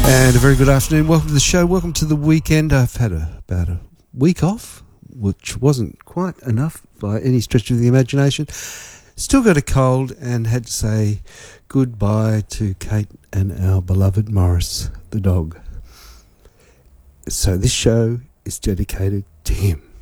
And a very good afternoon. Welcome to the show. Welcome to the weekend. I've had about a week off, which wasn't quite enough by any stretch of the imagination. Still got a cold and had to say goodbye to Kate and our beloved Morris, the dog. So this show is dedicated to him.